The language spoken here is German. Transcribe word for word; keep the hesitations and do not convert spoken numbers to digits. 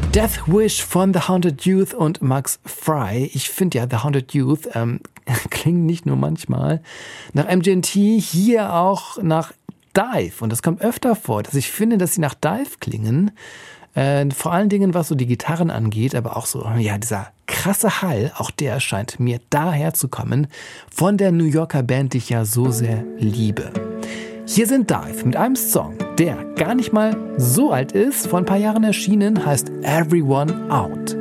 Death Wish von The Haunted Youth und Max Fry. Ich finde ja, The Haunted Youth ähm, klingt nicht nur manchmal nach M G M T, hier auch nach Dive. Und das kommt öfter vor, dass ich finde, dass sie nach Dive klingen. Äh, vor allen Dingen, was so die Gitarren angeht, aber auch so, ja, dieser krasse Hall, auch der scheint mir daher zu kommen, von der New Yorker Band, die ich ja so sehr liebe. Hier sind Dive mit einem Song, der gar nicht mal so alt ist, vor ein paar Jahren erschienen, heißt Everyone Out.